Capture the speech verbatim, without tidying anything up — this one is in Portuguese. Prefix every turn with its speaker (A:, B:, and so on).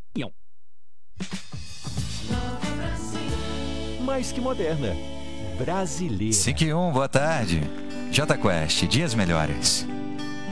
A: Mais que moderna. Brasileira.
B: cinco e um, boa tarde. J Quest, dias melhores.